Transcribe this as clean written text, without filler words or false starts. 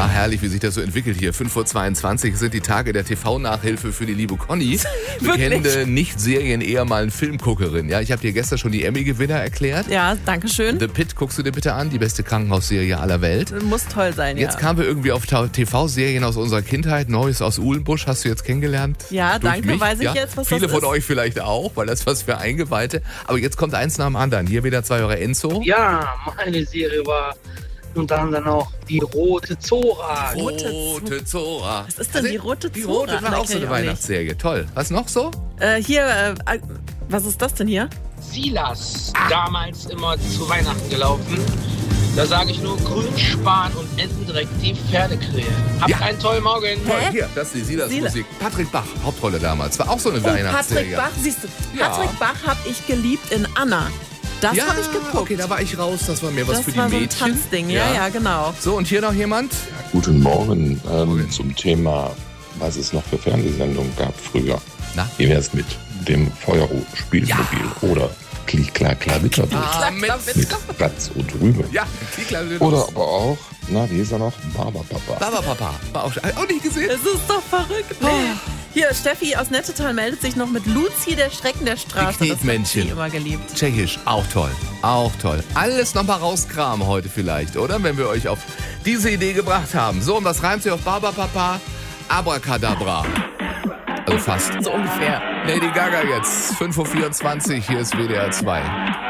Ja, herrlich, wie sich das so entwickelt hier. 5:22 sind die Tage der TV-Nachhilfe für die liebe Conny. Bekennende nicht-Serien-ehemaligen Filmguckerin. Ja, ich habe dir gestern schon die Emmy-Gewinner erklärt. Ja, danke schön. The Pitt guckst du dir bitte an, die beste Krankenhausserie aller Welt. Muss toll sein, Jetzt kamen wir irgendwie auf TV-Serien aus unserer Kindheit. Neues aus Uhlenbusch hast du jetzt kennengelernt. Ja, Durch danke, mich. weiß ich jetzt, was Viele das ist. von euch vielleicht auch, weil das was für Eingeweihte. Aber jetzt kommt eins nach dem anderen. Hier wieder 2 Euro Enzo. Ja, meine Serie war unter anderem auch die Rote Zora. Rote Zora. Was ist denn die Rote Die Zora? Rote war auch so eine Weihnachtsserie. Toll. Was noch so? Was ist das denn hier? Silas, damals immer zu Weihnachten gelaufen. Da sage ich nur Grünspan und Entendreck, die Pferdekrähe. Habt einen tollen Morgen. Toll, hier, das ist die Silas-Musik. Patrick Bach, Hauptrolle damals. War auch so eine Patrick Weihnachtsserie. Bach, siehst du. Ja. Patrick Bach habe ich geliebt in Anna. Das habe ich geguckt. Okay, da war ich raus. Das war mir was das für die war so ein Mädchen. Tanzding, ja, genau. So, und hier noch jemand? Guten Morgen. Zum Thema, was es noch für Fernsehsendungen gab früher. Na? Wie wär's mit dem Feuerspielmobil oder Klick-Klack-Klavitterbuch mit Platz und Rübe. Ja, Klar, Oder aber auch, wie ist er noch? Barbapapa. Barbapapa. War auch nicht gesehen. Es ist doch verrückt. Hier, Steffi aus Nettetal meldet sich noch mit Luzi, der Schrecken der Straße. Die Das hat Knetmännchen. sie immer geliebt. Tschechisch, auch toll. Auch toll. Alles nochmal rauskramen heute vielleicht, oder? Wenn wir euch auf diese Idee gebracht haben. So, und was reimt sich auf Barbapapa? Abracadabra. Also fast. So ungefähr. Lady Gaga jetzt. 5:24 Uhr, hier ist WDR 2.